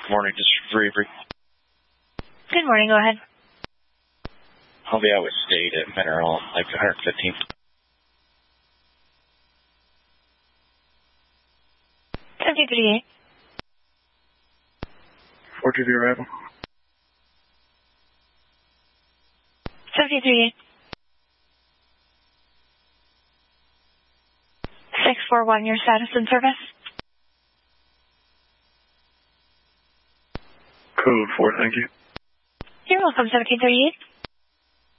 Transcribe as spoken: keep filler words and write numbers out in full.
Good morning, District three Avery. Good morning, go ahead. I'll be out with State at Mineral, like one hundred fifteenth. seventeen thirty-eight. four two zero arrival. seventeen thirty-eight. six four one, your status and service? Code four, thank you. You're welcome, seventeen thirty-eight.